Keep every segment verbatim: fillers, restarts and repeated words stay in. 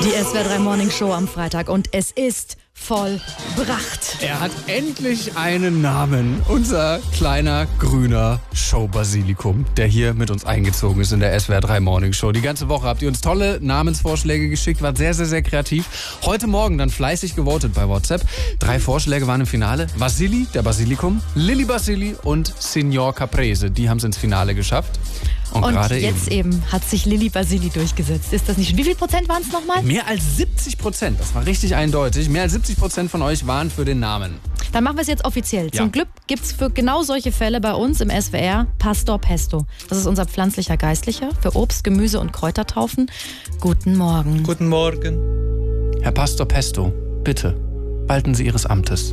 Die S W R drei Morning Show am Freitag und es ist vollbracht. Er hat endlich einen Namen. Unser kleiner grüner Show-Basilikum, der hier mit uns eingezogen ist in der S W R drei Morning Show. Die ganze Woche habt ihr uns tolle Namensvorschläge geschickt, war sehr, sehr, sehr kreativ. Heute Morgen dann fleißig gewotet bei WhatsApp. Drei Vorschläge waren im Finale. Vasili, der Basilikum, Lilli Basili und Signor Caprese. Die haben es ins Finale geschafft. Und, Und gerade jetzt eben. eben hat sich Lilli Basili durchgesetzt. Ist das nicht? Wie viel Prozent waren es nochmal? Mehr als siebzig Prozent. Das war richtig eindeutig. Mehr als siebzig Prozent von euch waren für den Namen. Dann machen wir es jetzt offiziell. Ja. Zum Glück gibt es für genau solche Fälle bei uns im S W R Pastor Pesto. Das ist unser pflanzlicher Geistlicher für Obst, Gemüse und Kräutertaufen. Guten Morgen. Guten Morgen. Herr Pastor Pesto, bitte, walten Sie Ihres Amtes.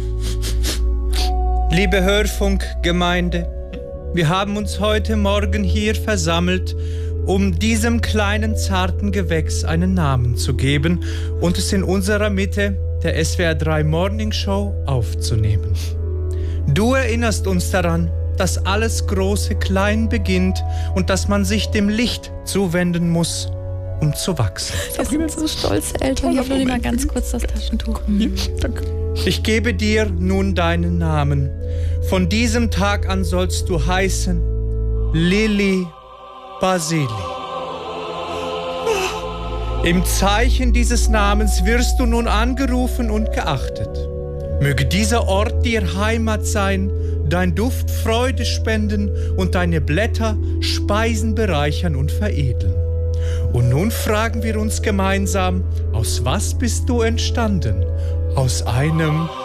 Liebe Hörfunkgemeinde, wir haben uns heute Morgen hier versammelt, um diesem kleinen zarten Gewächs einen Namen zu geben und es in unserer Mitte, der S W R drei Morning Show, aufzunehmen. Du erinnerst uns daran, dass alles Große klein beginnt und dass man sich dem Licht zuwenden muss, um zu wachsen. Wir sind so stolz, Eltern. Ich will mal ganz kurz das Taschentuch. Mhm. Danke. Ich gebe dir nun deinen Namen. Von diesem Tag an sollst du heißen Lilli Basili. Im Zeichen dieses Namens wirst du nun angerufen und geachtet. Möge dieser Ort dir Heimat sein, dein Duft Freude spenden und deine Blätter Speisen bereichern und veredeln. Und nun fragen wir uns gemeinsam, aus was bist du entstanden? Aus einem